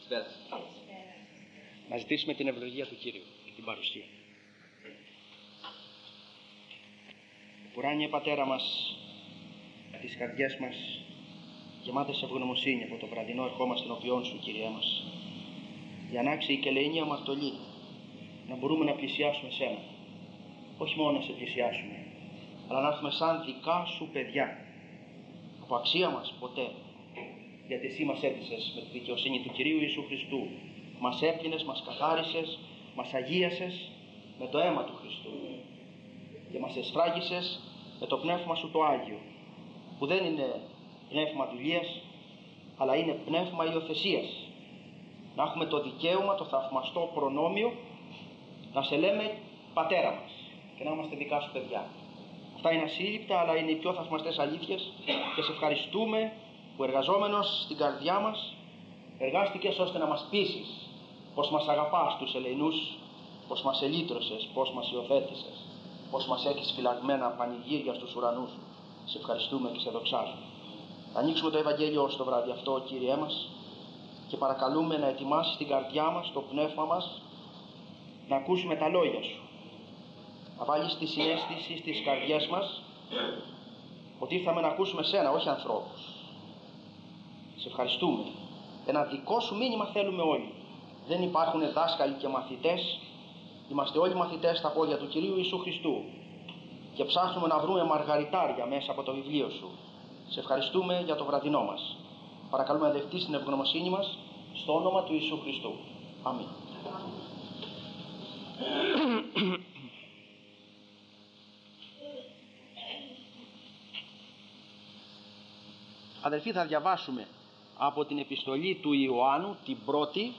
Καλησπέρα. Να ζητήσουμε την ευλογία του Κύριου και την παρουσία. Ουράνιε Πατέρα μας, τις καρδιές μας γεμάτες ευγνωμοσύνη από το βραδινό ερχόμαστε ενώπιόν Σου, Κύριέ μας, για να άξει η κελεηνή αμαρτωλή, να μπορούμε να πλησιάσουμε Σένα. Όχι μόνο να Σε πλησιάσουμε, αλλά να έρθουμε σαν δικά Σου παιδιά. Από αξία μας ποτέ, γιατί Εσύ μας έπλησες με τη δικαιοσύνη του Κυρίου Ιησού Χριστού. Μας έπλυνες, μας καθάρισες, μας αγίασες με το αίμα του Χριστού και μας εσφράγισες με το πνεύμα Σου το Άγιο, που δεν είναι πνεύμα δουλείας, αλλά είναι πνεύμα υιοθεσίας. Να έχουμε το δικαίωμα, το θαυμαστό προνόμιο να Σε λέμε Πατέρα μας και να είμαστε δικά Σου παιδιά. Αυτά είναι ασύλληπτα, αλλά είναι οι πιο θαυμαστές αλήθειες και Σε ευχαριστούμε που εργαζόμενος στην καρδιά μας εργάστηκες ώστε να μας πείσεις πως μας αγαπάς τους ελεηνούς, πως μας ελύτρωσες, πως μας υιοθέτησες, πως μας έχεις φυλαγμένα πανηγύρια στους ουρανούς. Σε ευχαριστούμε και Σε δοξάζουμε. Θα ανοίξουμε το Ευαγγέλιο στο βράδυ αυτό, Κύριέ μας, και παρακαλούμε να ετοιμάσεις την καρδιά μας, το πνεύμα μας, να ακούσουμε τα λόγια Σου. Να βάλεις τη συναίσθηση στις καρδιές μας ότι ήρθαμε να ακούσουμε Σένα, όχι ανθρώπους. Σε ευχαριστούμε. Ένα δικό Σου μήνυμα θέλουμε όλοι. Δεν υπάρχουν δάσκαλοι και μαθητές. Είμαστε όλοι μαθητές στα πόδια του Κυρίου Ιησού Χριστού και ψάχνουμε να βρούμε μαργαριτάρια μέσα από το βιβλίο Σου. Σε ευχαριστούμε για το βραδινό μας. Παρακαλούμε να δεχτείς την ευγνωμοσύνη μας στο όνομα του Ιησού Χριστού. Αμήν. Αδελφοί, θα διαβάσουμε από την επιστολή του Ιωάννου, την πρώτη.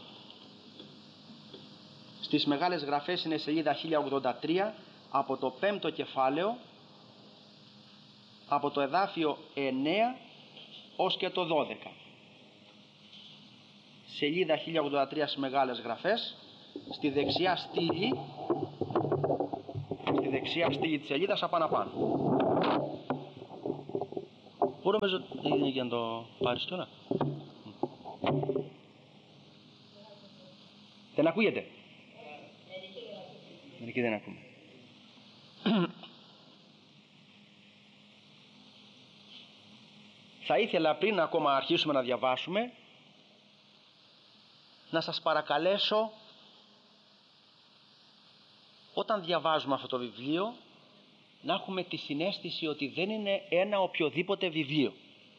Στις μεγάλες γραφές είναι σελίδα 1083, από το 5ο κεφάλαιο, από το εδάφιο 9 ως και το 12. Σελίδα 1083 στις μεγάλες γραφές, στη δεξιά στήλη της σελίδας απάνω. Πού νομίζω είναι για να το πάρεις τώρα? Δεν ακούγεται? Μερικοί δεν ακούμε. Θα ήθελα πριν ακόμα αρχίσουμε να διαβάσουμε να σας παρακαλέσω, όταν διαβάζουμε αυτό το βιβλίο, να έχουμε τη συναίσθηση ότι δεν είναι ένα οποιοδήποτε βιβλίο,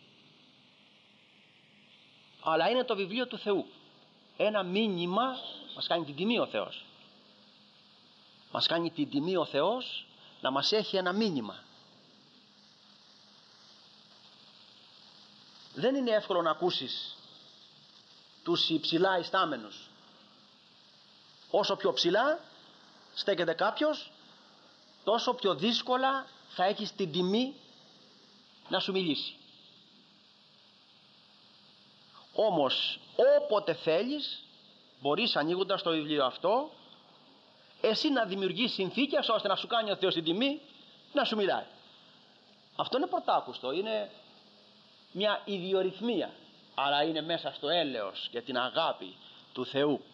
αλλά είναι το βιβλίο του Θεού. Ένα μήνυμα, μας κάνει την τιμή ο Θεός. Μας κάνει την τιμή ο Θεός να μας έχει ένα μήνυμα. Δεν είναι εύκολο να ακούσεις τους υψηλά ιστάμενους. Όσο πιο ψηλά στέκεται κάποιος, τόσο πιο δύσκολα θα έχεις την τιμή να σου μιλήσει. Όμως όποτε θέλεις μπορείς, ανοίγοντας το βιβλίο αυτό, εσύ να δημιουργείς συνθήκες ώστε να σου κάνει ο Θεός την τιμή να σου μιλάει. Αυτό είναι πρωτάκουστο, είναι μια ιδιορυθμία, αλλά είναι μέσα στο έλεος και την αγάπη του Θεού.